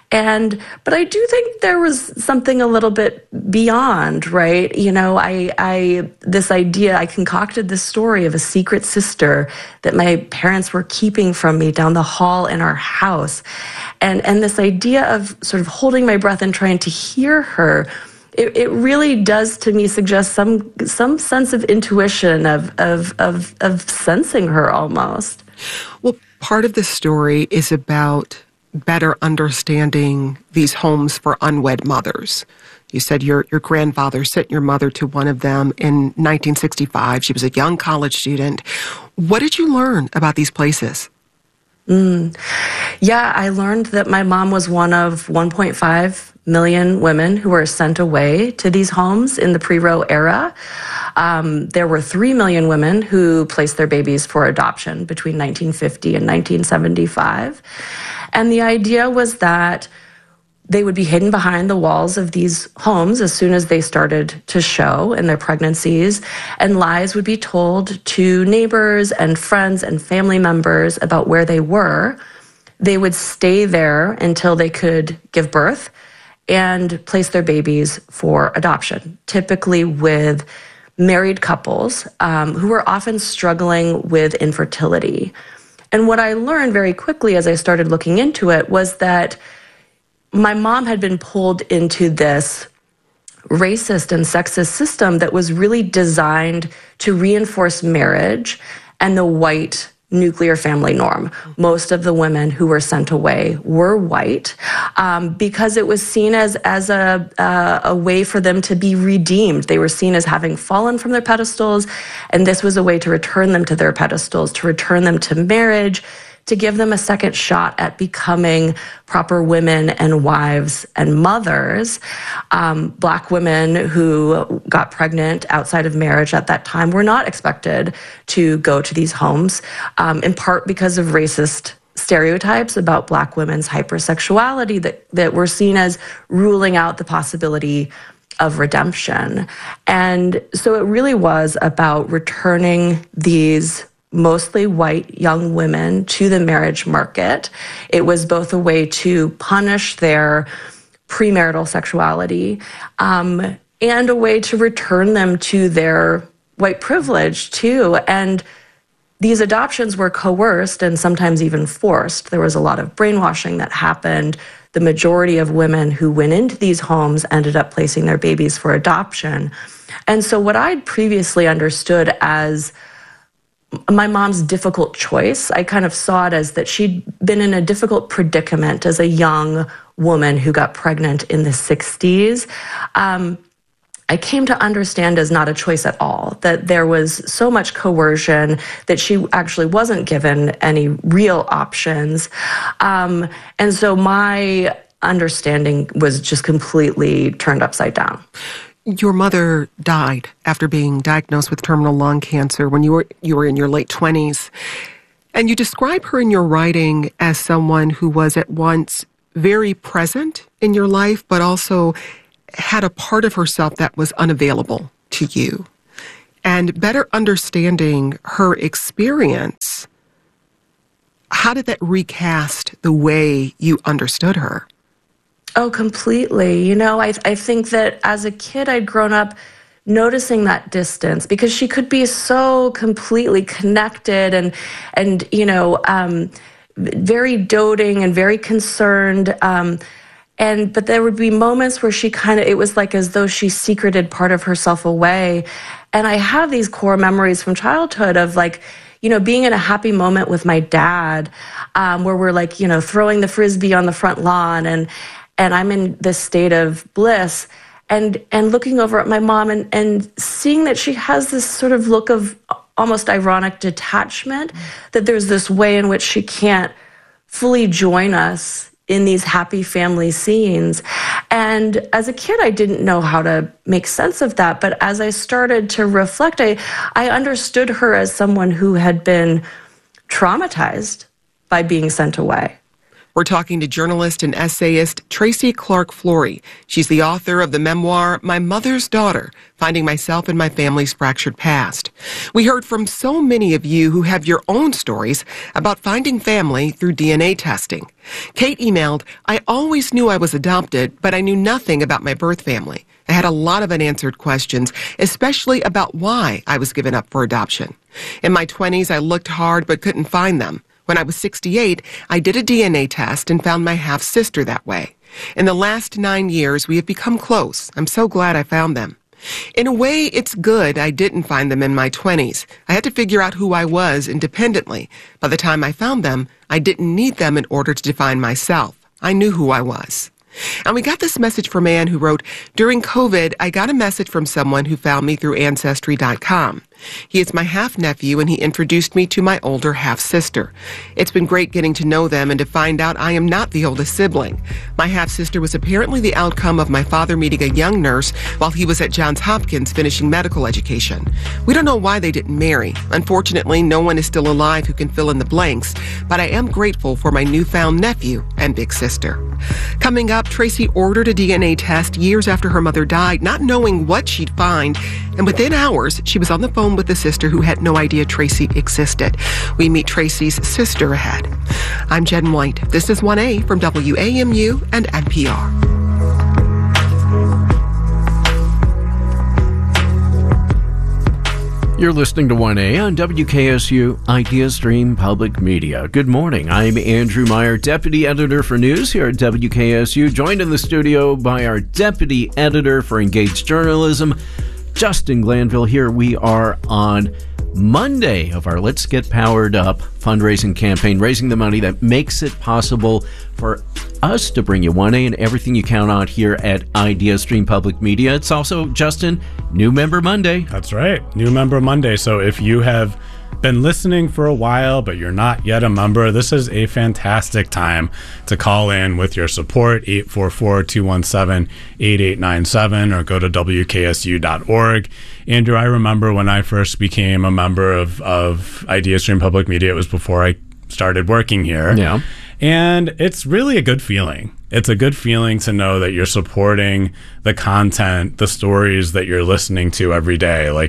And but I do think there was something a little bit beyond, right? You know, I I this idea, I concocted this story of a secret sister that my parents were keeping from me down the hall in our house. And and this idea of sort of holding my breath and trying to hear her, It, it really does to me suggest some some sense of intuition, of, of of of sensing her almost. Well, part of the story is about better understanding these homes for unwed mothers. You said your your grandfather sent your mother to one of them in nineteen sixty-five. She was a young college student. What did you learn about these places? Mm. Yeah, I learned that my mom was one of one point five million women who were sent away to these homes in the pre-Roe era. Um, there were three million women who placed their babies for adoption between nineteen fifty and nineteen seventy-five. And the idea was that they would be hidden behind the walls of these homes as soon as they started to show in their pregnancies, and lies would be told to neighbors and friends and family members about where they were. They would stay there until they could give birth and place their babies for adoption, typically with married couples um, who were often struggling with infertility. And what I learned very quickly as I started looking into it was that my mom had been pulled into this racist and sexist system that was really designed to reinforce marriage and the white nuclear family norm. Most of the women who were sent away were white um, because it was seen as, as a, uh, a way for them to be redeemed. They were seen as having fallen from their pedestals, and this was a way to return them to their pedestals, to return them to marriage, to give them a second shot at becoming proper women and wives and mothers. Um, Black women who got pregnant outside of marriage at that time were not expected to go to these homes, um, in part because of racist stereotypes about Black women's hypersexuality that, that were seen as ruling out the possibility of redemption. And so it really was about returning these mostly white young women to the marriage market. It was both a way to punish their premarital sexuality um, and a way to return them to their white privilege, too. And these adoptions were coerced and sometimes even forced. There was a lot of brainwashing that happened. The majority of women who went into these homes ended up placing their babies for adoption. And so what I'd previously understood as my mom's difficult choice, I kind of saw it as that she'd been in a difficult predicament as a young woman who got pregnant in the sixties. Um, I came to understand as not a choice at all, that there was so much coercion that she actually wasn't given any real options. Um, and so my understanding was just completely turned upside down. Your mother died after being diagnosed with terminal lung cancer when you were you were in your late twenties. And you describe her in your writing as someone who was at once very present in your life, but also had a part of herself that was unavailable to you. And better understanding her experience, how did that recast the way you understood her? Oh, completely. You know, I, I think that as a kid, I'd grown up noticing that distance because she could be so completely connected and, and you know, um, very doting and very concerned. Um, And, but there would be moments where she kind of, it was like as though she secreted part of herself away. And I have these core memories from childhood of like, you know, being in a happy moment with my dad, um, where we're like, you know, throwing the Frisbee on the front lawn and, and I'm in this state of bliss and, and looking over at my mom and, and seeing that she has this sort of look of almost ironic detachment, that there's this way in which she can't fully join us in these happy family scenes. And as a kid, I didn't know how to make sense of that. But as I started to reflect, I, I understood her as someone who had been traumatized by being sent away. We're talking to journalist and essayist Tracy Clark Flory. She's the author of the memoir, My Mother's Daughter, Finding Myself and My Family's Fractured Past. We heard from so many of you who have your own stories about finding family through D N A testing. Kate emailed, I always knew I was adopted, but I knew nothing about my birth family. I had a lot of unanswered questions, especially about why I was given up for adoption. In my twenties, I looked hard but couldn't find them. When I was sixty-eight, I did a D N A test and found my half-sister that way. In the last nine years, we have become close. I'm so glad I found them. In a way, it's good I didn't find them in my twenties. I had to figure out who I was independently. By the time I found them, I didn't need them in order to define myself. I knew who I was. And we got this message from a man who wrote, during COVID, I got a message from someone who found me through Ancestry dot com. He is my half-nephew, and he introduced me to my older half-sister. It's been great getting to know them and to find out I am not the oldest sibling. My half-sister was apparently the outcome of my father meeting a young nurse while he was at Johns Hopkins finishing medical education. We don't know why they didn't marry. Unfortunately, no one is still alive who can fill in the blanks, but I am grateful for my newfound nephew and big sister. Coming up, Tracy ordered a D N A test years after her mother died, not knowing what she'd find, and within hours, she was on the phone with a sister who had no idea Tracy existed. We meet Tracy's sister ahead. I'm Jen White. This is one A from W A M U and N P R. You're listening to one A on W K S U Idea Stream Public Media. Good morning. I'm Andrew Meyer, Deputy Editor for News here at W K S U, joined in the studio by our Deputy Editor for Engaged Journalism, Justin Glanville. Here we are on Monday of our Let's Get Powered Up fundraising campaign, raising the money that makes it possible for us to bring you one A and everything you count on here at Idea Stream Public Media. It's also, Justin, New Member Monday. That's right, New Member Monday. So if you have been listening for a while, but you're not yet a member, this is a fantastic time to call in with your support, eight four four, two one seven, eight eight nine seven, or go to W K S U dot org. Andrew, I remember when I first became a member of, of Idea Stream Public Media, it was before I started working here. Yeah. And it's really a good feeling. It's a good feeling to know that you're supporting the content, the stories that you're listening to every day. Like,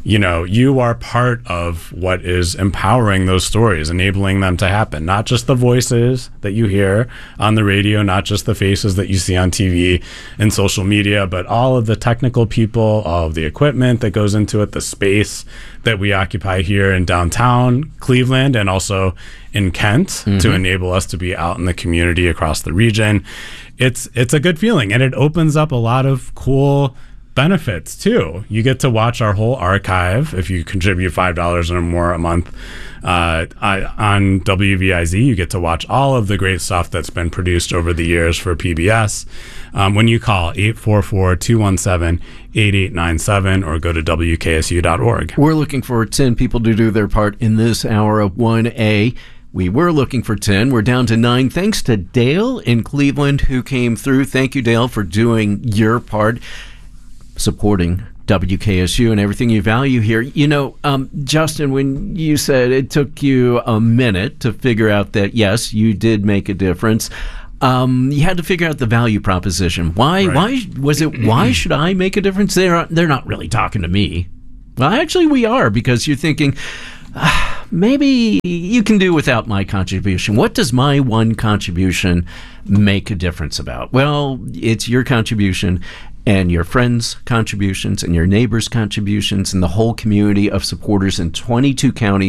you know, you are part of what is empowering those stories, enabling them to happen. Not just the voices that you hear on the radio, not just the faces that you see on T V and social media, but all of the technical people, all of the equipment that goes into it, the space that we occupy here in downtown Cleveland and also in Kent mm-hmm. to enable us to be out in the community across the region. It's it's a good feeling, and it opens up a lot of cool benefits too. You get to watch our whole archive if you contribute five dollars or more a month uh, on W V I Z. You get to watch all of the great stuff that's been produced over the years for P B S. Um, when you call eight four four, two one seven, eight eight nine seven or go to W K S U dot org. We're looking for ten people to do their part in this hour of one A. We were looking for ten. We're down to nine. Thanks to Dale in Cleveland who came through. Thank you, Dale, for doing your part, supporting W K S U and everything you value here. You know, um, Justin, when you said it took you a minute to figure out that, yes, you did make a difference, um, you had to figure out the value proposition. Why right. Why was it, why should I make a difference? They're, they're not really talking to me. Well, actually, we are, because you're thinking, ah, maybe you can do without my contribution. What does my one contribution make a difference about? Well, it's your contribution and your friends' contributions and your neighbors' contributions and the whole community of supporters in twenty-two counties